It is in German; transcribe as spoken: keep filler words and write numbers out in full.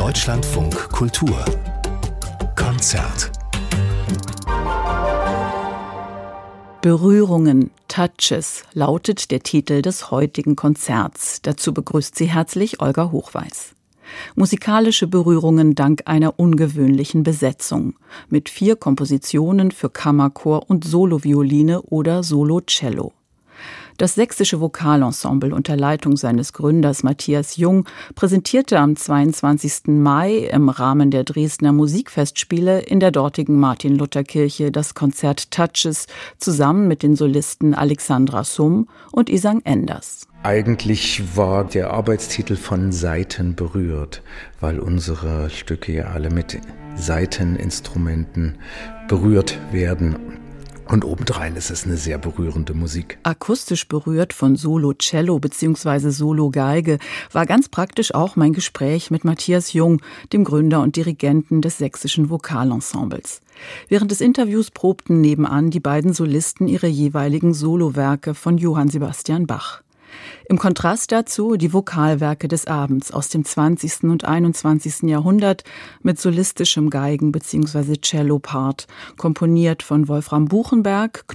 Deutschlandfunk Kultur Konzert. Berührungen, Touches lautet der Titel des heutigen Konzerts. Dazu begrüßt sie herzlich Olga Hochweis. Musikalische Berührungen dank einer ungewöhnlichen Besetzung mit vier Kompositionen für Kammerchor und Solovioline oder Solocello. Das Sächsische Vokalensemble unter Leitung seines Gründers Matthias Jung präsentierte am zweiundzwanzigsten Mai im Rahmen der Dresdner Musikfestspiele in der dortigen Martin-Luther-Kirche das Konzert Touches zusammen mit den Solisten Alexandra Summ und Isang Enders. Eigentlich war der Arbeitstitel von Saiten berührt, weil unsere Stücke ja alle mit Saiteninstrumenten berührt werden. Und obendrein ist es eine sehr berührende Musik. Akustisch berührt von Solo-Cello bzw. Solo-Geige war ganz praktisch auch mein Gespräch mit Matthias Jung, dem Gründer und Dirigenten des Sächsischen Vokalensembles. Während des Interviews probten nebenan die beiden Solisten ihre jeweiligen Solowerke von Johann Sebastian Bach. Im Kontrast dazu die Vokalwerke des Abends aus dem zwanzigsten und einundzwanzigsten Jahrhundert mit solistischem Geigen- bzw. Cello-Part, komponiert von Wolfram Buchenberg,